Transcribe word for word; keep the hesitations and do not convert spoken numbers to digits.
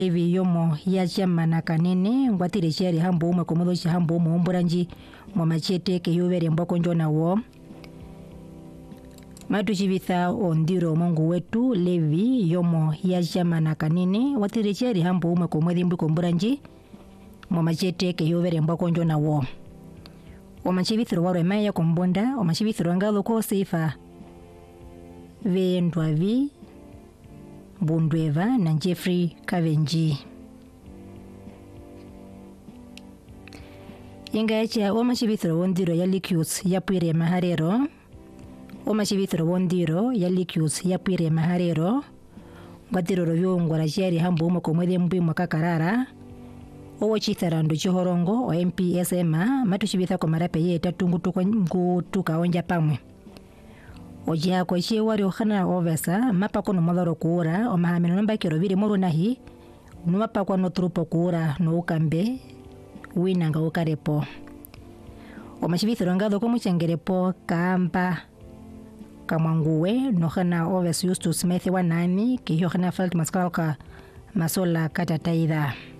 Levi yomo ya chama na kanene ngwatire chari hambo umwe komodo chi hambo umwe omburanji mwa machete ke yovere mboko njona wo matu chivitha ondiro mongu wetu Levi yomo ya chama na kanene watire chari hambo umwe komwedi mbu komburanji mwa machete ke yovere mboko njona wo omachivithiro waro emaya kombonda omachivithiro ngalo ko seifa vendwavi Bundweva na Jeffrey Kavenji. Inga echa oma chivithro wondiro ya likius ya pwire maharero. Oma chivithro wondiro ya likius ya pwire maharero. Ngatiro rovyo ngwara jari hambo umo komwede mbi mwakakarara. Owo chitharando chihorongo o M P S M A matu chivitha komarape ye tatungu tuka onja pamwe. Ojia kwa ishi wari ukhana ovesa mapa kono madharo kuura o mahamino namba kiro viri moro nahi numapa kwa no trupo kuura no ukambe wina nga ukarepo o mashivithiro ngado komu changerepo kaamba kamwanguwe no khana ovesa Justus Smith wanani ki yokhana falt maskalka masola kata taida.